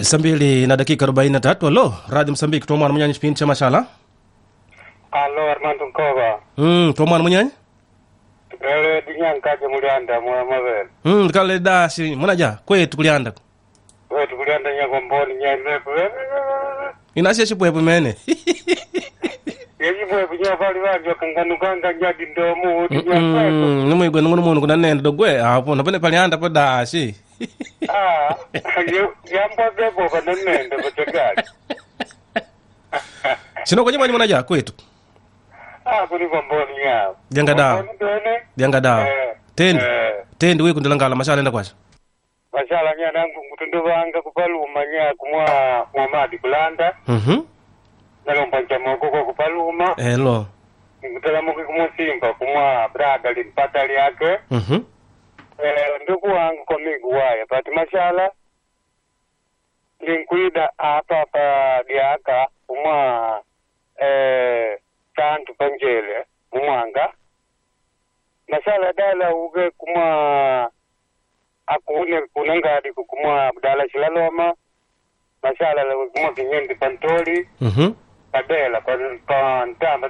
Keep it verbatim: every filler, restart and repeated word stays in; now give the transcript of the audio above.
Sambili na dakika arobaini na tatu. Alo, Radio Msambiki tuwa mwana mwenyanyi kipindi cha mashala. Alo, Armando Nkoba. Mm, tuwa mwana mwenyanyi? Ele dinyankaje mulianda mwa mabele. Mm, kale dasi, mwana kwetu kulianda. Kwetu kulianda nyagomboni nyanyepu. Inasi ya shipu mene. Yeji bwepu nyafali wanjo kanganukanga nyadi ndomu. Mm, numu igwe nungu numu kuna nenda dogwe. Hapo, napene palianda po dasi. Ah, yambo bebo kana nenda po chakari. Sino kwenye mwana mwana kwetu. Ah, kuni gomboni nyao. Dianga dao. Dianga dao. Tendi. Tendi weku ndilangala mashala enda kwasha. Mashala nya nangu ngutundu wanga kupaluma nya kumwa Muhammad kulanda. Mhm. Nalompancha mokoko kupaluma. Hello. Ngutala muki kumusimba kumwa braga limpata liyake. Mhm. Eh, ndugu wangu kwa migu waya. Pati mashala. Linkuida hapa hapa diaka kumwa eh, santu panjele mumwanga. Mashala dala uge kumwa akune kunangadi kumwa abdala shilaloma. Mashala kumwa kinyendi pantoli. Mhm. Kadela kwa ntamba